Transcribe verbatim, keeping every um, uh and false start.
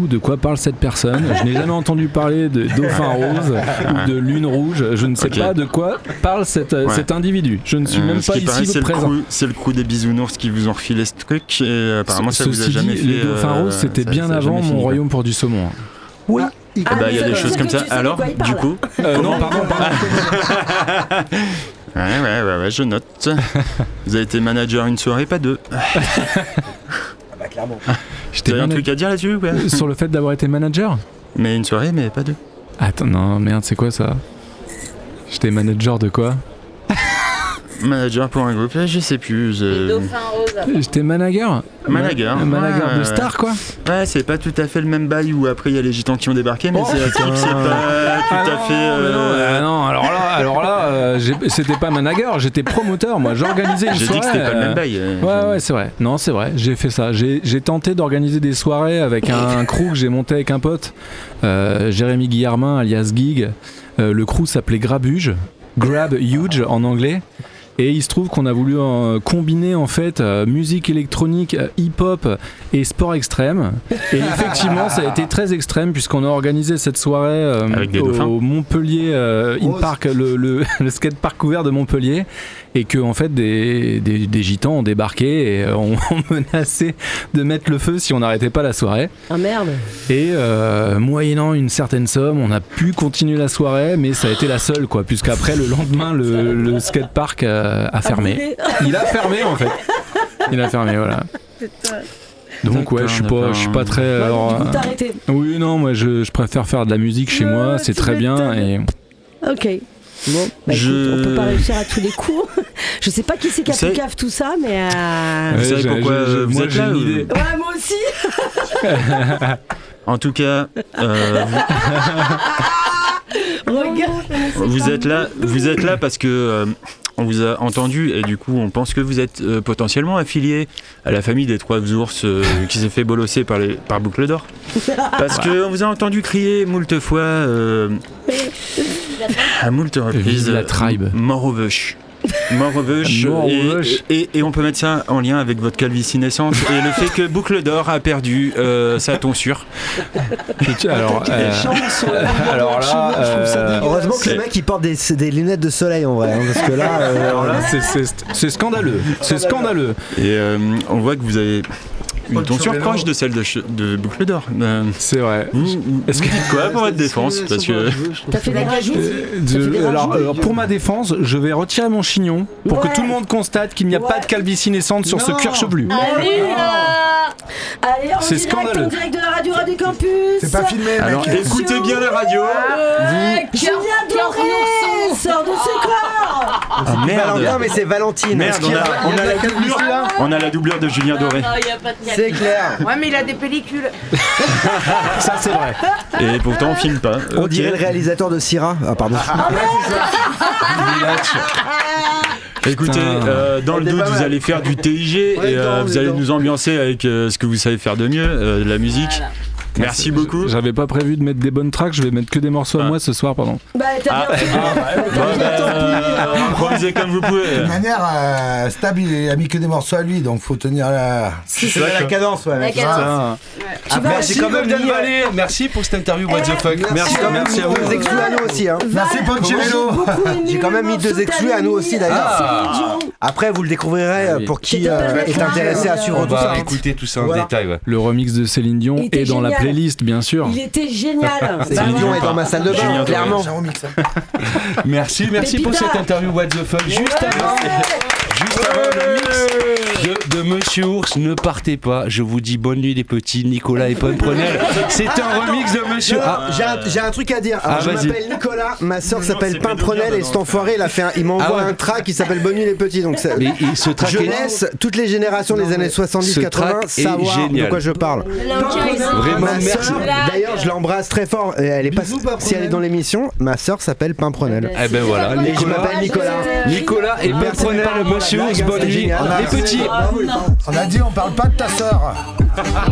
tout de quoi parle cette personne. Je n'ai jamais entendu parler de dauphin rose ou de lune rouge. Je ne sais okay. pas de quoi parle cette, ouais. cet individu. Je ne suis euh, même pas ici paraît, c'est présent. Le crew, c'est le crew des bisounours qui vous ont refilé ce truc et apparemment ce, ça vous a jamais dit, fait... Les dauphins euh, roses, c'était ça, bien ça avant Mon fini, Royaume pour du saumon. Oui. Il ah, bah, y a des choses comme ça. Alors, du coup euh, Non, pardon, pardon. Ouais, ouais, ouais, ouais, je note. Vous avez été manager une soirée, pas deux. Ah bah clairement. Vous avez un truc à dire là-dessus ouais. Sur le fait d'avoir été manager ? Mais une soirée, mais pas deux. Attends, non, merde, c'est quoi ça ? J'étais manager de quoi ? Manager pour un groupe, je sais plus. Je... Les dauphins roses. J'étais manager. Manager. Un manager ouais, de star, quoi. Ouais, c'est pas tout à fait le même bail où après il y a les gitans qui ont débarqué, mais oh, c'est, c'est pas ah tout non, à fait. Euh... Non, euh, non, alors là, alors là, euh, c'était pas manager, j'étais promoteur, moi. J'organisais une j'ai soirée. J'ai dit que c'était pas le même bail. Euh, ouais, je... ouais, c'est vrai. Non, c'est vrai. J'ai fait ça. J'ai, j'ai tenté d'organiser des soirées avec un, un crew que j'ai monté avec un pote, euh, Jérémy Guillermin, alias Gig. Euh, le crew s'appelait Grabuge, Grab Huge en anglais. Et il se trouve qu'on a voulu euh, combiner en fait euh, musique électronique, euh, hip-hop et sport extrême. Et effectivement, ça a été très extrême puisqu'on a organisé cette soirée euh, au, au Montpellier euh, In Park, le, le, le skatepark ouvert de Montpellier. Et que en fait des, des, des gitans ont débarqué et ont, ont menacé de mettre le feu si on n'arrêtait pas la soirée. Ah merde. Et euh, moyennant une certaine somme, on a pu continuer la soirée, mais ça a été la seule quoi, puisqu'après le lendemain le, le skatepark a, a fermé. Il a fermé en fait. Il a fermé voilà. Putain. Donc d'accord, ouais, je suis pas, je suis pas très. Ouais, alors, du coup, t'as arrêté. Oui non, moi je, je préfère faire de la musique chez ouais, moi, c'est très bien et. Ok. Bon, bah je... écoute, on peut pas réussir à tous les coups. Je sais pas qui c'est qui a c'est... fait cave tout ça, mais. Euh... Vous savez pourquoi je, je, vous moi, êtes là une ou... idée. Ouais, moi aussi. En tout cas, euh, vous... vous êtes là, vous êtes là parce que. Euh, on vous a entendu et du coup on pense que vous êtes euh, potentiellement affilié à la famille des trois ours euh, qui s'est fait bolosser par, les, par Boucle d'Or. Parce qu'on vous a entendu crier moult fois euh, à moult reprises la tribe. Mort aux vaches. Mort aux vaches. Et, et, et on peut mettre ça en lien avec votre calvitie naissante et le fait que Boucle d'Or a perdu euh, sa tonsure. Alors, euh, alors là, euh, heureusement que le mec il porte des, des lunettes de soleil en vrai, hein, parce que là, euh, alors là c'est, c'est, c'est scandaleux. C'est scandaleux. Et euh, on voit que vous avez une tonsure proche de celle de, de Boucle d'Or. Euh, c'est vrai. Vous, vous, Est-ce vous dites quoi pour votre défense parce que... T'as fait des rajouts euh, alors, alors, pour ma défense, je vais retirer mon chignon pour ouais. que tout le monde constate qu'il n'y a ouais. pas de calvitie naissante sur non. ce cuir chevelu. Allez, Allez, on c'est direct, scandaleux. En direct de la radio Radio Campus. C'est pas filmé. Alors mec. Écoutez bien la radio. Ouais, vous... Julien Doré sort de ce corps. Ah, merde. Non mais c'est Valentine. Merde, on a, on a la doublure. On a la doublure de Julien Doré. Non, y a pas de c'est clair. Ouais, mais il a des pellicules. Ça c'est vrai. Et pourtant on filme pas. On okay. dirait le réalisateur de Syrah. Ah pardon. Ah, Écoutez, euh, dans le doute, vous allez faire du T I G ouais, et euh, vous allez nous ambiancer avec euh, ce que vous savez faire de mieux, euh, de la musique. Voilà. Merci beaucoup. J'avais pas prévu de mettre des bonnes tracks, je vais mettre que des morceaux à ah. moi ce soir, pardon. Bah t'as bien fait. Improvisez comme vous pouvez. De toute manière, euh, Stab il a mis que des morceaux à lui, donc faut tenir la, c'est c'est la cadence. Ouais, la cadence. Ouais. Après, j'ai quand même mis... Merci pour cette interview, what the fuck. Merci, merci, merci à vous. Deux exclus à nous aussi. Hein. Merci Ponchirello. J'ai quand même mis deux exclus à nous aussi d'ailleurs. Ah. Après, vous le découvrirez ah oui. pour qui euh, est intéressé à suivre tout ça. On va écouter tout ça en voilà. détail. Ouais. Le remix de Céline Dion est dans la playlist, bien sûr. Il était génial. Céline Dion est dans ma salle de bain, clairement. Merci, merci pour cette interview what the fuck. Juste avant, juste avant le mix de, de Monsieur Ours, ne partez pas. Je vous dis bonne nuit les petits, Nicolas et Pomprenel. C'est un remix de Monsieur. Ah, j'ai, un, j'ai un truc à dire. Alors, ah, je vas-y. m'appelle Nicolas, ma soeur s'appelle Pimprenel et cet enfoiré il a fait un, il m'envoie ah ouais. un track qui s'appelle Bonne nuit les petits. Donc ça, mais il, ce track je laisse est... toutes les générations des années soixante-dix quatre-vingts savoir génial. de quoi je parle. Vraiment merci. D'ailleurs, je l'embrasse très fort. Elle est pas, si elle est dans l'émission, ma sœur s'appelle Pimprenel. Eh ben voilà. Et je m'appelle Nicolas. Nicolas et Pimprenel, Monsieur Ours, bonne nuit. Les petits. On a dit, on parle pas de ta sœur.